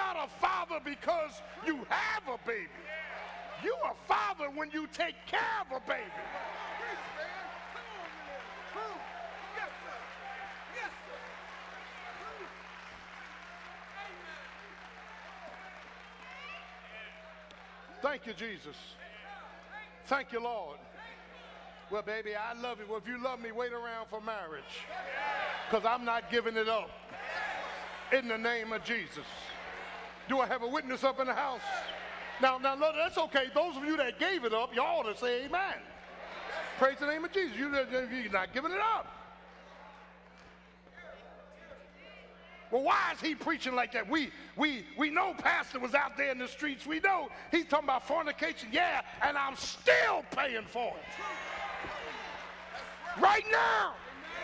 not a father because you have a baby. You a father when you take care of a baby. Thank you, Jesus. Thank you, Lord. Well, baby, I love you. Well, if you love me, wait around for marriage. Because I'm not giving it up. In the name of Jesus. Do I have a witness up in the house? Now, look, that's okay. Those of you that gave it up, y'all ought to say amen. Praise the name of Jesus. You're not giving it up. Well, why is he preaching like that? We know Pastor was out there in the streets. We know he's talking about fornication. Yeah, and I'm still paying for it. Right now.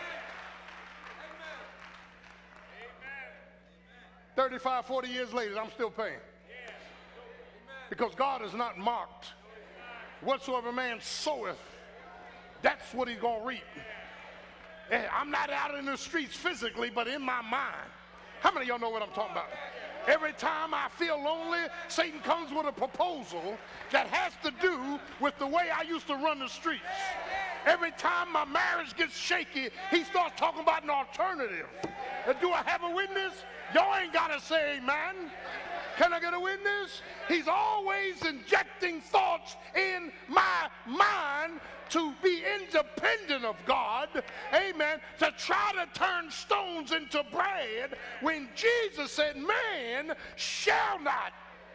35, 40 years later, I'm still paying. Because God is not mocked. Whatsoever man soweth, that's what he's going to reap. I'm not out in the streets physically, but in my mind. How many of y'all know what I'm talking about? Every time I feel lonely, Satan comes with a proposal that has to do with the way I used to run the streets. Every time my marriage gets shaky, he starts talking about an alternative. Do I have a witness? Y'all ain't got to say amen. Can I get a witness? He's always injecting thoughts in my mind to be independent of God, amen, to try to turn stones into bread when Jesus said, man shall not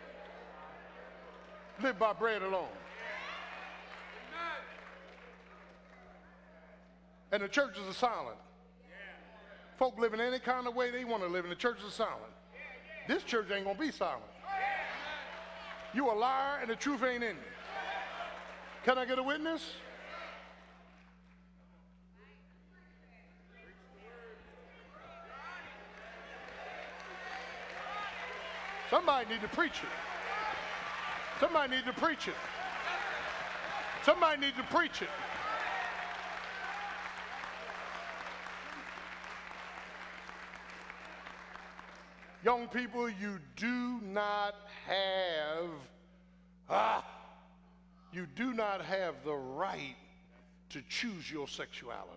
live by bread alone. And the churches are silent. Folk living any kind of way they want to live, and the church is silent. This church ain't going to be silent. You a liar, and the truth ain't in you. Can I get a witness? Somebody need to preach it. Somebody need to preach it. Somebody need to preach it. Young people, you do not have the right to choose your sexuality.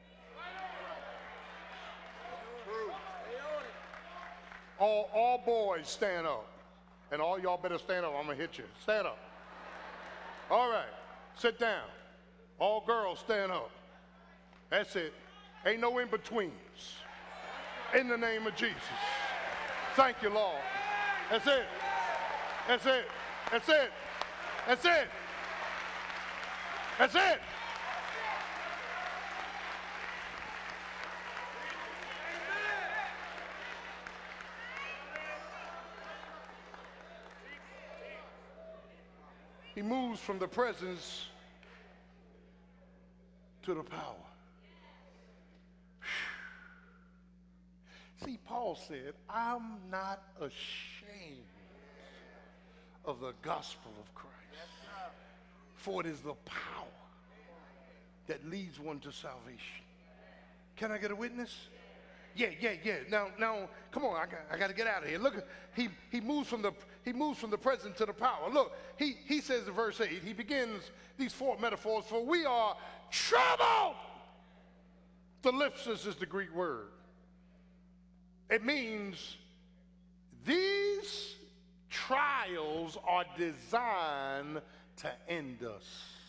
All boys stand up. And all y'all better stand up. I'm going to hit you. Stand up. All right. Sit down. All girls stand up. That's it. Ain't no in-betweens. In the name of Jesus. Thank you, Lord. That's it. That's it. That's it. That's it. That's it. He moves from the presence to the power. See, Paul said, I'm not ashamed of the gospel of Christ. For it is the power that leads one to salvation. Can I get a witness? Yeah. Now, come on, I got to get out of here. Look, he moves from the present to the power. Look, he says in verse 8, he begins these four metaphors. For we are troubled. Thalipsis is the Greek word. It means these trials are designed to end us.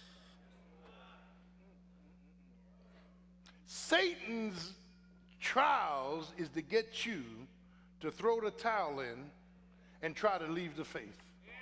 Satan's trials is to get you to throw the towel in and try to leave the faith.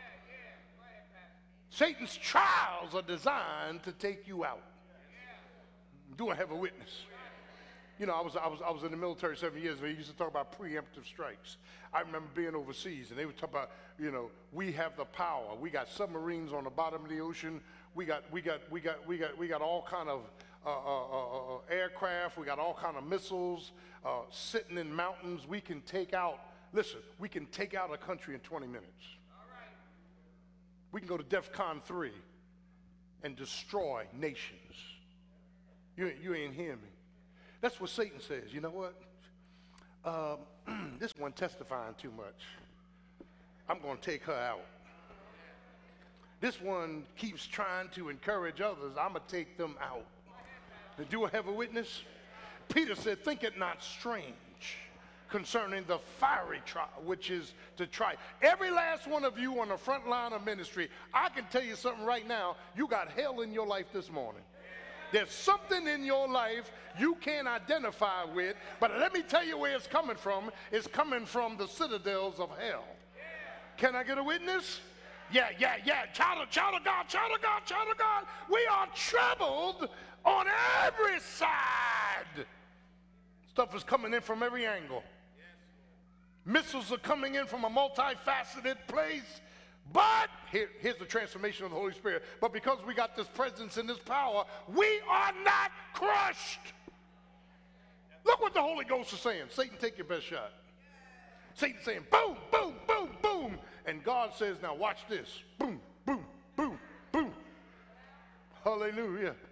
Satan's trials are designed to take you out. Do I have a witness? You know, I was in the military 7 years ago. They used to talk about preemptive strikes. I remember being overseas, and they would talk about, you know, we have the power. We got submarines on the bottom of the ocean. We got all kind of aircraft. We got all kind of missiles sitting in mountains. We can take out. Listen, we can take out a country in 20 minutes. All right. We can go to DEFCON 3 and destroy nations. You ain't hearing me. That's what Satan says. You know what? This one testifying too much. I'm going to take her out. This one keeps trying to encourage others. I'm going to take them out. Do I have a witness? Peter said, think it not strange concerning the fiery trial, which is to try. Every last one of you on the front line of ministry, I can tell you something right now. You got hell in your life this morning. There's something in your life you can't identify with, but let me tell you where it's coming from. It's coming from the citadels of hell. Can I get a witness? Yeah. Child of God, child of God, child of God. We are troubled on every side. Stuff is coming in from every angle. Missiles are coming in from a multifaceted place. But here's the transformation of the Holy Spirit. But because we got this presence and this power, we are not crushed. Look what the Holy Ghost is saying. Satan, take your best shot. Satan's saying, boom, boom, boom, boom. And God says, now watch this. Boom, boom, boom, boom. Hallelujah.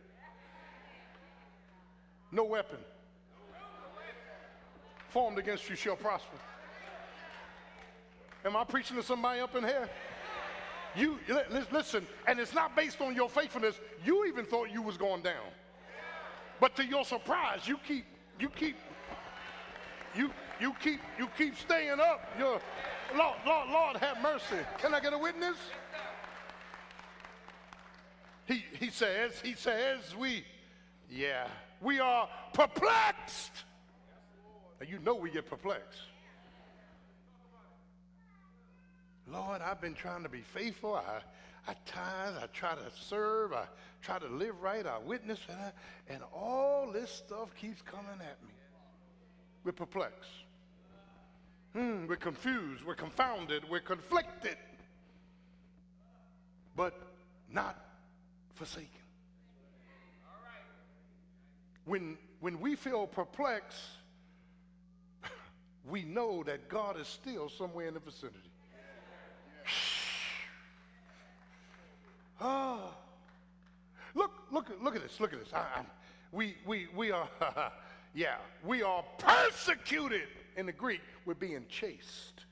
No weapon formed against you shall prosper. Am I preaching to somebody up in here? You listen, and it's not based on your faithfulness. You even thought you was going down, but to your surprise, you keep staying up. Your Lord have mercy. Can I get a witness? He says we are perplexed. And you know we get perplexed. Lord, I've been trying to be faithful. I tithe, I try to serve, I try to live right, I witness, and all this stuff keeps coming at me. We're perplexed. We're confused, we're confounded, we're conflicted, but not forsaken. When we feel perplexed, we know that God is still somewhere in the vicinity. Oh, look at this. We are, we are persecuted. In the Greek, we're being chased.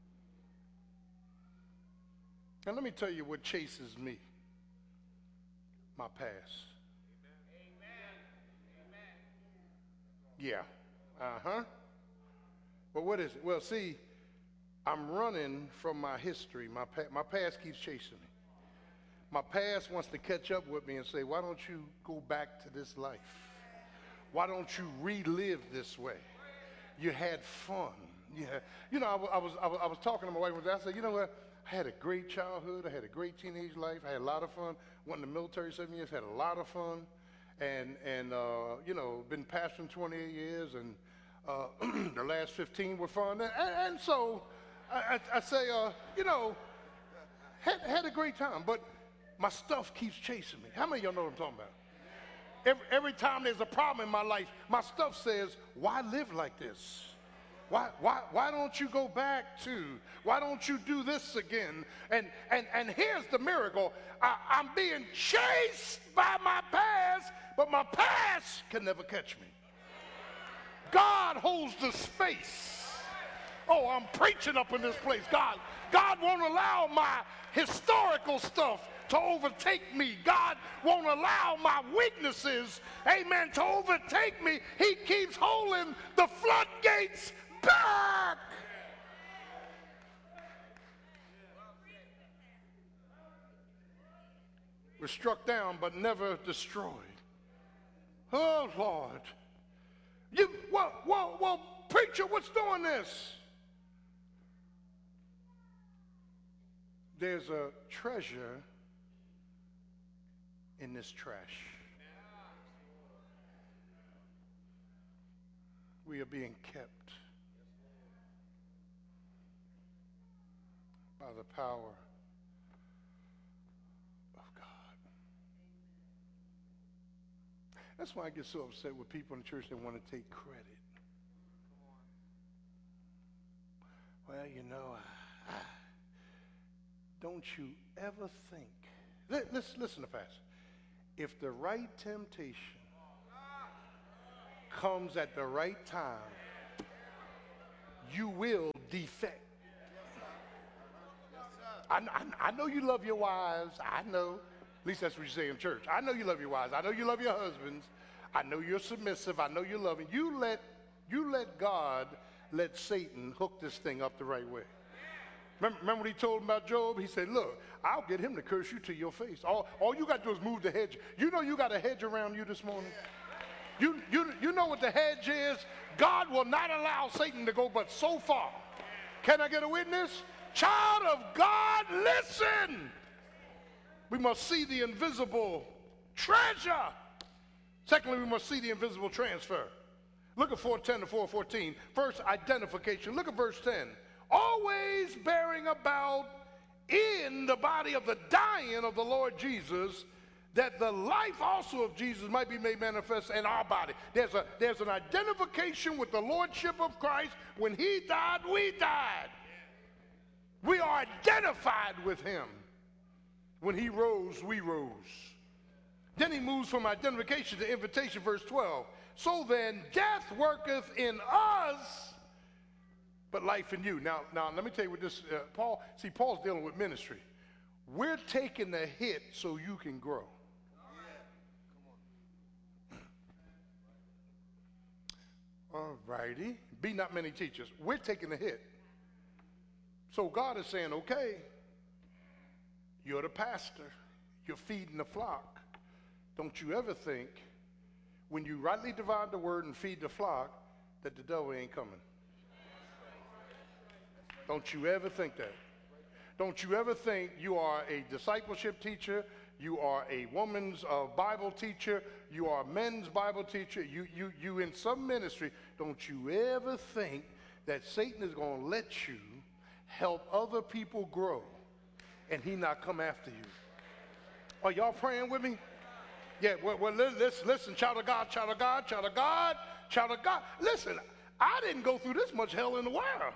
And let me tell you what chases me. My past. Yeah. But what is it? Well, see, I'm running from my history. My past keeps chasing me. My past wants to catch up with me and say, why don't you go back to this life? Why don't you relive this way? You had fun. You know, I was talking to my wife one day. I said, you know what? I had a great childhood. I had a great teenage life. I had a lot of fun. Went in the military 7 years. Had a lot of fun. And you know, been pastoring 28 years. And the last 15 were fun. And so I say, you know, had a great time. But my stuff keeps chasing me. How many of y'all know what I'm talking about? Every time there's a problem in my life, my stuff says, why live like this? Why don't you go back to? Why don't you do this again? And here's the miracle. I'm being chased by my past, but my past can never catch me. God holds the space. Oh, I'm preaching up in this place. God won't allow my historical stuff to overtake me. God won't allow my weaknesses, amen, to overtake me. He keeps holding the floodgates back. We're struck down but never destroyed. Oh, Lord. Well, preacher, what's doing this? There's a treasure in this trash. We are being kept by the power of God. That's why I get so upset with people in the church that want to take credit. Well, you know, don't you ever think. Listen to Pastor. If the right temptation comes at the right time, you will defect. I know you love your wives. I know. At least that's what you say in church. I know you love your wives. I know you love your husbands. I know you're submissive. I know you're loving. You let God let Satan hook this thing up the right way. Remember what he told him about Job? He said, look, I'll get him to curse you to your face. All you got to do is move the hedge. You know you got a hedge around you this morning? You know what the hedge is? God will not allow Satan to go but so far. Can I get a witness? Child of God, listen. We must see the invisible treasure. Secondly, we must see the invisible transfer. Look at 4:10 to 4:14. First, identification. Look at verse 10. Always bearing about in the body of the dying of the Lord Jesus, that the life also of Jesus might be made manifest in our body. There's an identification with the lordship of Christ. When he died, we died. We are identified with him. When he rose, we rose. Then he moves from identification to invitation, verse 12. So then, death worketh in us, but life in you. Now let me tell you what this, Paul's dealing with ministry. We're taking the hit so you can grow. All righty. Be not many teachers. We're taking the hit. So God is saying, okay, you're the pastor. You're feeding the flock. Don't you ever think when you rightly divide the word and feed the flock that the devil ain't coming. Don't you ever think that. Don't you ever think you are a discipleship teacher, you are a woman's Bible teacher, you are a men's Bible teacher, you in some ministry, don't you ever think that Satan is going to let you help other people grow and he not come after you. Are y'all praying with me? Yeah, well listen, child of God, child of God, child of God, child of God. Listen, I didn't go through this much hell in the world.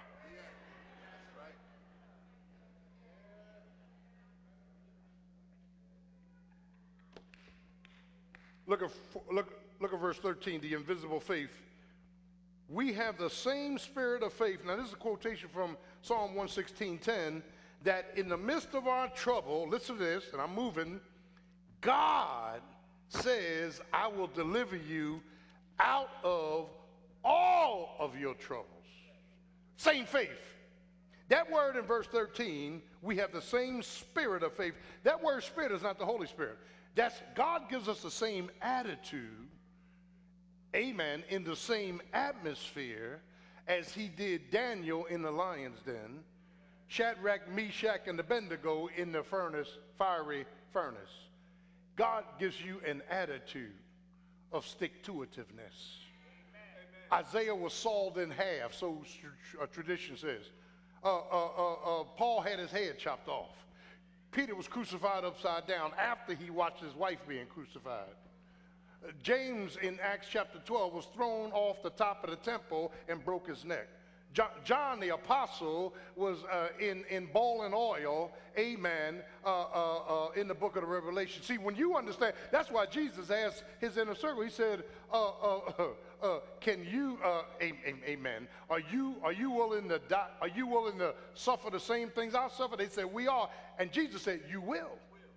Look at verse 13, the invisible faith. We have the same spirit of faith. Now, this is a quotation from Psalm 116:10, that in the midst of our trouble, listen to this, and I'm moving, God says, I will deliver you out of all of your troubles. Same faith. That word in verse 13, we have the same spirit of faith. That word spirit is not the Holy Spirit. God gives us the same attitude, amen, in the same atmosphere as he did Daniel in the lion's den, Shadrach, Meshach, and Abednego in the fiery furnace. God gives you an attitude of stick-to-itiveness. Isaiah was sawed in half, so tradition says. Paul had his head chopped off. Peter was crucified upside down after he watched his wife being crucified. James in Acts chapter 12 was thrown off the top of the temple and broke his neck. John the apostle was in boiling oil, amen, in the book of the Revelation. See, when you understand, that's why Jesus asked his inner circle, he said, can you, amen, are you willing to die? Are you willing to suffer the same things I suffer? They said, we are. And Jesus said, you will.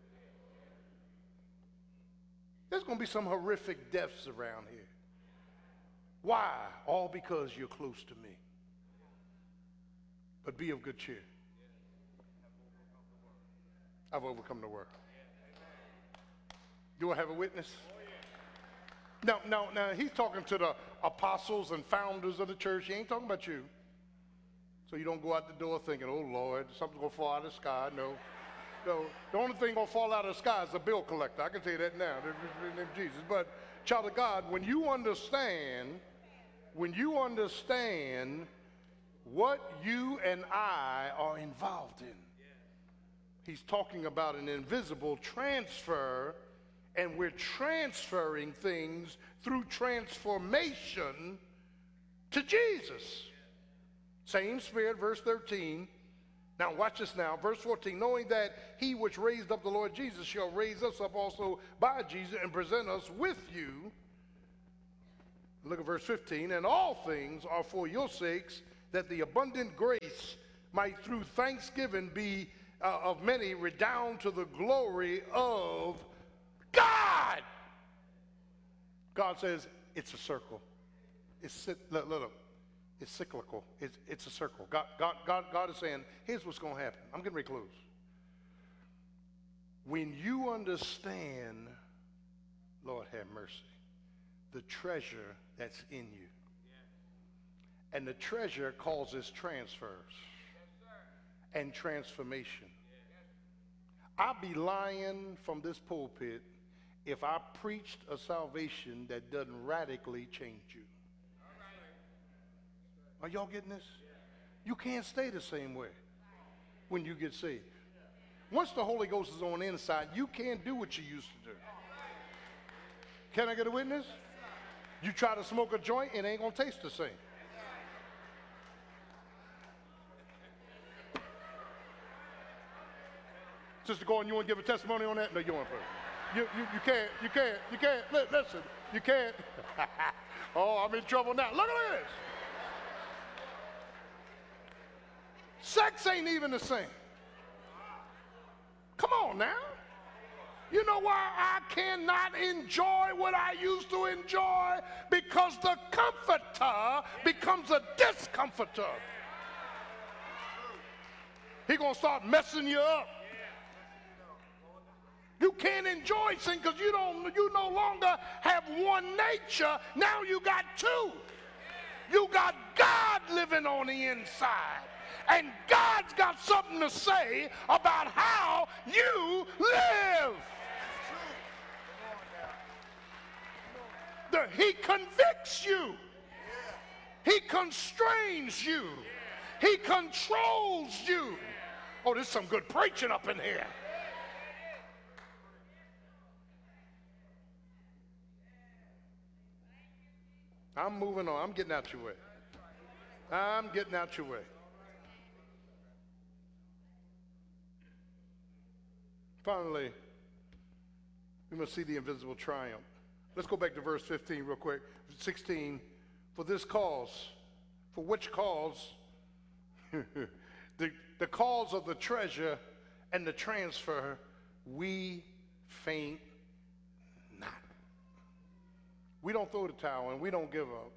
There's going to be some horrific deaths around here. Why? All because you're close to me. But be of good cheer. I've overcome the world. Do I have a witness? Now, he's talking to the apostles and founders of the church. He ain't talking about you. So you don't go out the door thinking, oh, Lord, something's going to fall out of the sky. No. The only thing going to fall out of the sky is a bill collector. I can tell you that now, in the name of Jesus. But, child of God, when you understand what you and I are involved in, he's talking about an invisible transfer, and we're transferring things through transformation to Jesus. Same spirit, verse 13. Now watch this now, verse 14. Knowing that he which raised up the Lord Jesus shall raise us up also by Jesus and present us with you. Look at verse 15. And all things are for your sakes, that the abundant grace might through thanksgiving be of many redound to the glory of God. God says it's a circle. Look, it's cyclical. It's a circle. God is saying, here's what's going to happen. I'm getting ready to close. When you understand, Lord have mercy, the treasure that's in you. And the treasure causes transfers and transformation. I'd be lying from this pulpit if I preached a salvation that doesn't radically change you. Are y'all getting this? You can't stay the same way when you get saved. Once the Holy Ghost is on the inside, you can't do what you used to do. Can I get a witness? You try to smoke a joint, it ain't going to taste the same. Sister Gordon, you want to give a testimony on that? No, you want to. You can't. Listen, you can't. Oh, I'm in trouble now. Look at this. Sex ain't even the same. Come on now. You know why I cannot enjoy what I used to enjoy? Because the comforter becomes a discomforter. He's going to start messing you up. You can't enjoy sin because you no longer have one nature. Now you got two. You got God living on the inside. And God's got something to say about how you live. He convicts you. He constrains you. He controls you. Oh, there's some good preaching up in here. I'm moving on. I'm getting out your way. I'm getting out your way. Finally, we must see the invisible triumph. Let's go back to verse 15 real quick. 16, for this cause, for which cause? the cause of the treasure and the transfer, we faint not. We don't throw the towel and we don't give up.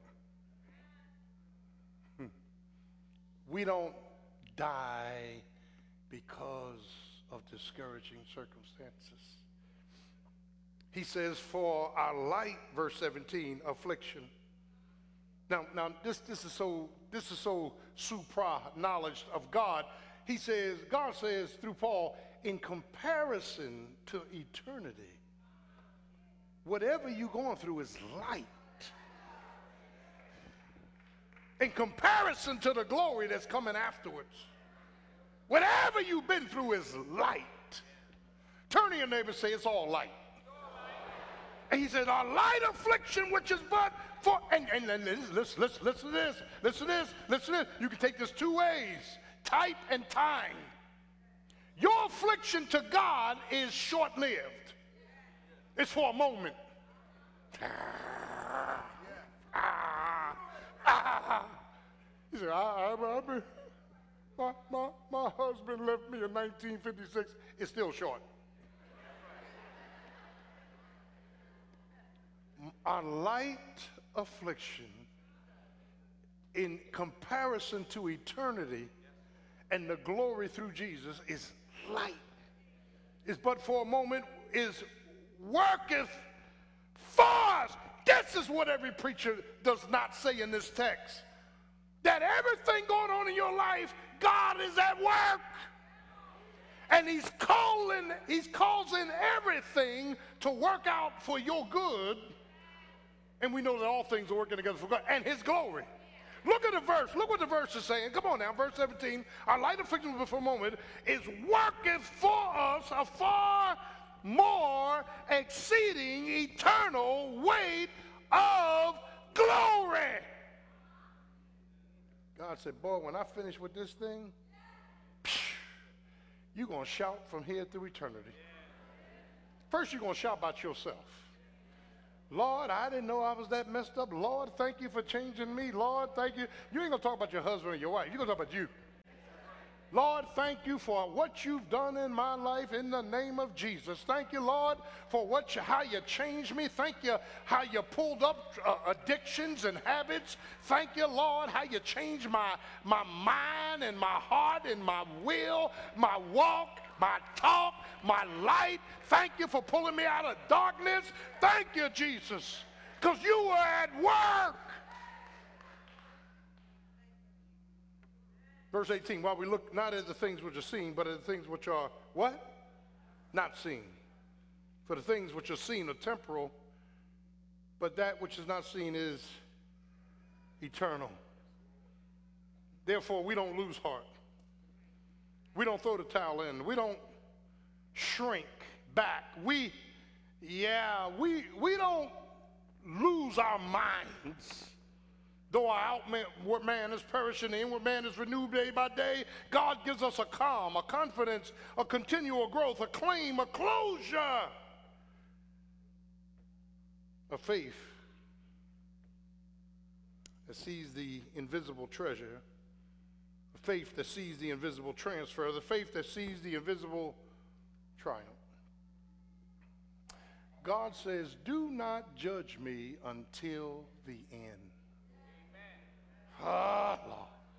We don't die because of discouraging circumstances. He says, for our light, verse 17, affliction. Now this is so supra knowledge of God. God says through Paul, in comparison to eternity, whatever you're going through is light. In comparison to the glory that's coming afterwards, whatever you've been through is light. Turn to your neighbor and say, it's all light. And he said, our light affliction, which is but for, and listen to this. You can take this two ways, type and time. Your affliction to God is short-lived. It's for a moment. He said, my husband left me in 1956. It's still short. Our light affliction in comparison to eternity and the glory through Jesus is light. Is but for a moment, is worketh for us. This is what every preacher does not say in this text. That everything going on in your life, God is at work. And he's causing everything to work out for your good. And we know that all things are working together for God and his glory. Look at the verse. Look what the verse is saying. Come on now, verse 17. Our light affliction for a moment is worketh for us a far more exceeding eternal weight of glory. God said, boy, when I finish with this thing, you're going to shout from here through eternity. First, you're going to shout about yourself. Lord, I didn't know I was that messed up. Lord, thank you for changing me. Lord, thank you. You ain't going to talk about your husband or your wife. You're going to talk about you. Lord, thank you for what you've done in my life in the name of Jesus. Thank you, Lord, for how you changed me. Thank you how you pulled up addictions and habits. Thank you, Lord, how you changed my mind and my heart and my will, my walk, my talk, my light. Thank you for pulling me out of darkness. Thank you, Jesus, because you were at work. Verse 18, while we look not at the things which are seen, but at the things which are what? Not seen. For the things which are seen are temporal, but that which is not seen is eternal. Therefore, we don't lose heart. We don't throw the towel in. We don't shrink back. We don't lose our minds. Though our outward man is perishing, the inward man is renewed day by day, God gives us a calm, a confidence, a continual growth, a claim, a closure, a faith that sees the invisible treasure, a faith that sees the invisible transfer, the faith that sees the invisible triumph. God says, do not judge me until the end. Ah, Lord.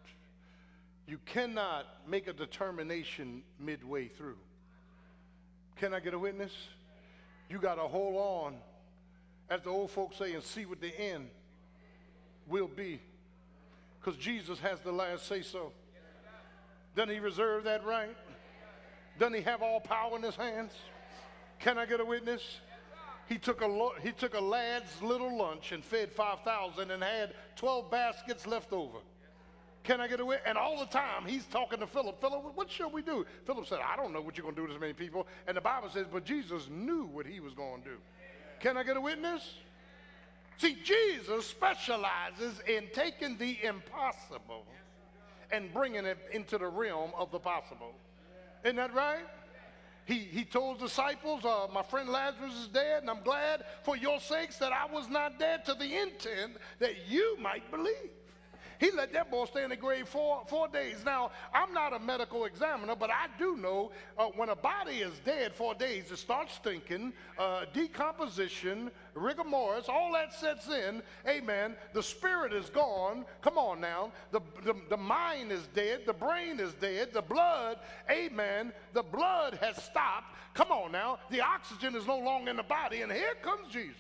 You cannot make a determination midway through. Can I get a witness? You got to hold on, as the old folks say, and see what the end will be. Because Jesus has the last say so. Doesn't he reserve that right? Doesn't he have all power in his hands? Can I get a witness? He took a lad's little lunch and fed 5,000 and had 12 baskets left over. Can I get away? And all the time he's talking to Philip. Philip, what shall we do? Philip said, I don't know what you're going to do to this many people. And the Bible says, but Jesus knew what he was going to do. Can I get a witness? See, Jesus specializes in taking the impossible and bringing it into the realm of the possible. Isn't that right? He told his disciples, my friend Lazarus is dead, and I'm glad for your sakes that I was not dead, to the intent that you might believe. He let that boy stay in the grave for 4 days. Now, I'm not a medical examiner, but I do know when a body is dead 4 days, it starts stinking, decomposition, rigor mortis, all that sets in. Amen. The spirit is gone. Come on now. The mind is dead. The brain is dead. The blood, amen, the blood has stopped. Come on now. The oxygen is no longer in the body, and here comes Jesus.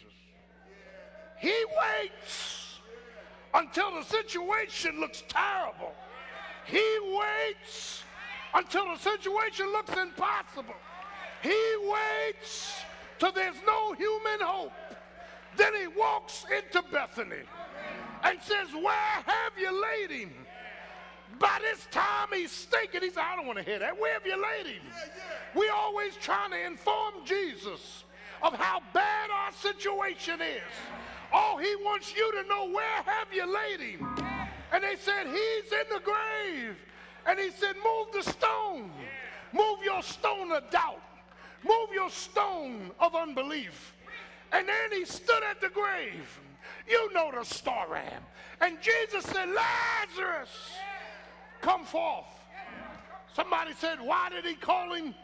He waits until the situation looks terrible. He waits until the situation looks impossible. He waits till there's no human hope. Then he walks into Bethany and says, where have you laid him? By this time he's stinking. He said, I don't want to hear that. Where have you laid him? We're always trying to inform Jesus of how bad our situation is. Oh, he wants you to know, where have you laid him? And they said, he's in the grave. And he said, move the stone. Move your stone of doubt. Move your stone of unbelief. And then he stood at the grave. You know the story. And Jesus said, Lazarus, come forth. Somebody said, why did he call him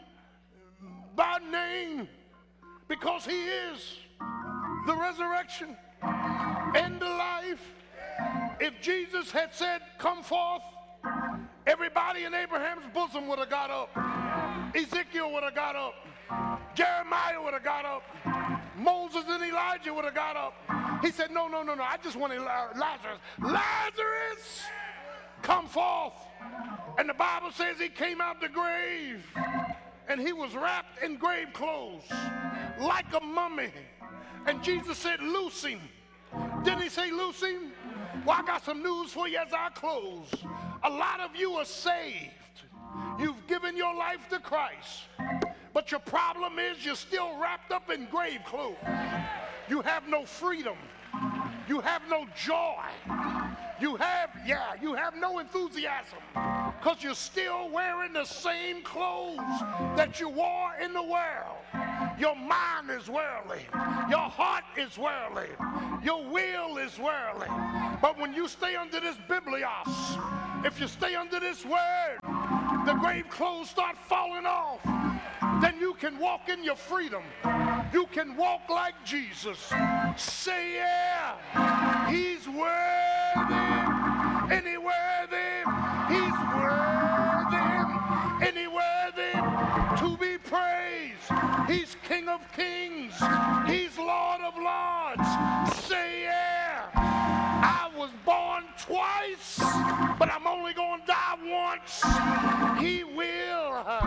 by name? Because he is the resurrection and the life. If Jesus had said, come forth, everybody in Abraham's bosom would have got up. Ezekiel would have got up. Jeremiah would have got up. Moses and Elijah would have got up. He said, no, I just want Lazarus. Lazarus, come forth. And the Bible says he came out the grave and he was wrapped in grave clothes like a mummy. And Jesus said, loose him. Didn't he say loose him? Well, I got some news for you as I close. A lot of you are saved. You've given your life to Christ. But your problem is you're still wrapped up in grave clothes. You have no freedom. You have no joy. You have no enthusiasm because you're still wearing the same clothes that you wore in the world. Your mind is worldly. Your heart is worldly. Your will is worldly. But when you stay under this Biblios, if you stay under this word, the grave clothes start falling off, then you can walk in your freedom. You can walk like Jesus. Say yeah, he's worthy, and he worthy, he's worthy, and he worthy to be praised. He's King of Kings, he's Lord of Lords. Say yeah, I was born twice, but I'm only gonna die once. He will